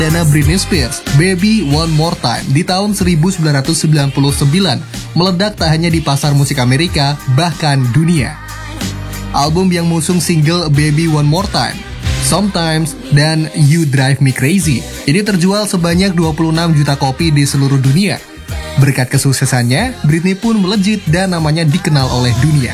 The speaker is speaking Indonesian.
Dana Britney Spears, Baby One More Time di tahun 1999 meledak tak hanya di pasar musik Amerika, bahkan dunia. Album yang mengusung single Baby One More Time, Sometimes, dan You Drive Me Crazy ini terjual sebanyak 26 juta kopi di seluruh dunia. Berkat kesuksesannya, Britney pun melejit dan namanya dikenal oleh dunia.